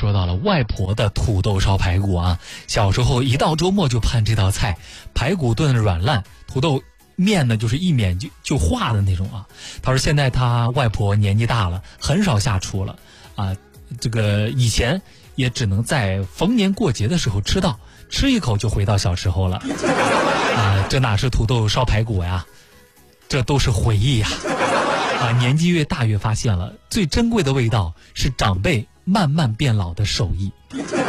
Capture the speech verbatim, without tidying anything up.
说到了外婆的土豆烧排骨啊，小时候一到周末就盼这道菜，排骨炖软烂，土豆面呢就是一撵就就化的那种啊。他说现在他外婆年纪大了，很少下厨了啊，这个以前也只能在逢年过节的时候吃到，吃一口就回到小时候了啊，这哪是土豆烧排骨呀，这都是回忆呀。啊，年纪越大越发现了，最珍贵的味道是长辈慢慢变老的手艺。